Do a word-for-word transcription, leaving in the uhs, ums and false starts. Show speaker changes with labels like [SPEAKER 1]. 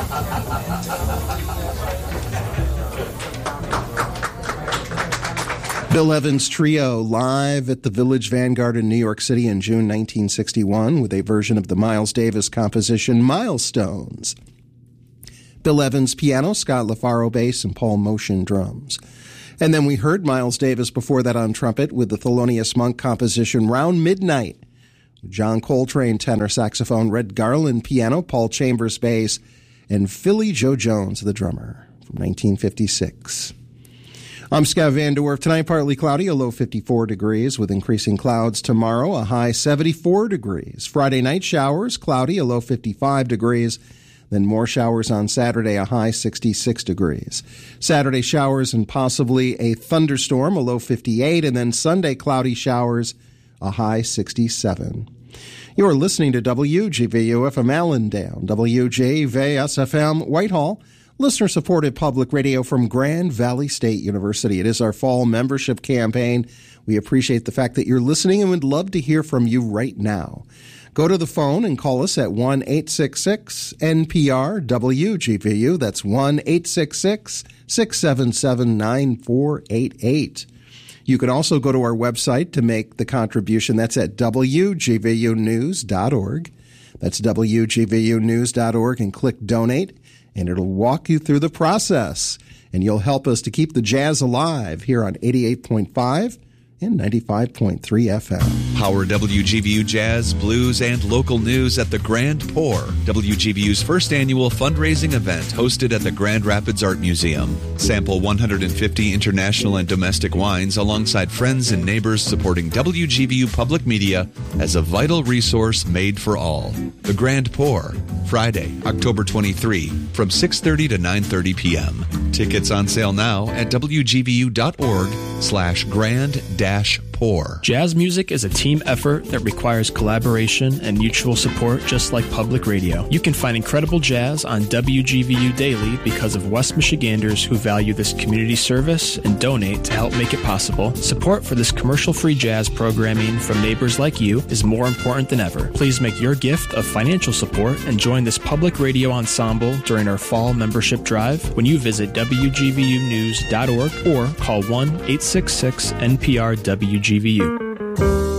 [SPEAKER 1] Bill Evans Trio live at the Village Vanguard in New York City in June nineteen sixty-one with a version of the Miles Davis composition Milestones. Bill Evans piano, Scott LaFaro bass, and Paul Motion drums. And then we heard Miles Davis before that on trumpet with the Thelonious Monk composition Round Midnight. John Coltrane tenor saxophone, Red Garland piano, Paul Chambers bass, and Philly Joe Jones the drummer from nineteen fifty-six. I'm Scott Van Dorf. Tonight, partly cloudy, a low fifty-four degrees with increasing clouds tomorrow, a high seventy-four degrees. Friday night showers, cloudy, a low fifty-five degrees. Then more showers on Saturday, a high sixty-six degrees. Saturday showers and possibly a thunderstorm, a low fifty-eight. And then Sunday cloudy showers, a high sixty-seven. You are listening to W G V U F M Allendale, W G V S F M Whitehall, listener-supported public radio from Grand Valley State University. It is our fall membership campaign. We appreciate the fact that you're listening and would love to hear from you right now. Go to the phone and call us at one eight six six N P R W G V U. That's one eight six six, six seven seven, nine four eight eight. You can also go to our website to make the contribution. That's at W G V U news dot org. That's W G V U news dot org and click Donate, and it'll walk you through the process. And you'll help us to keep the jazz alive here on eighty-eight point five and ninety-five point three F M.
[SPEAKER 2] Power W G V U Jazz, Blues, and local news at the Grand Pour, W G V U's first annual fundraising event hosted at the Grand Rapids Art Museum. Sample one hundred fifty international and domestic wines alongside friends and neighbors supporting W G V U Public Media as a vital resource made for all. The Grand Pour, Friday, October twenty-third, from six thirty to nine thirty p.m. Tickets on sale now at W G V U dot org slash grand dash pour.
[SPEAKER 3] Jazz music is a team effort that requires collaboration and mutual support, just like public radio. You can find incredible jazz on W G V U Daily because of West Michiganders who value this community service and donate to help make it possible. Support for this commercial-free jazz programming from neighbors like you is more important than ever. Please make your gift of financial support and join this public radio ensemble during our fall membership drive when you visit W G V U news dot org or call one eight six six N P R W G V U.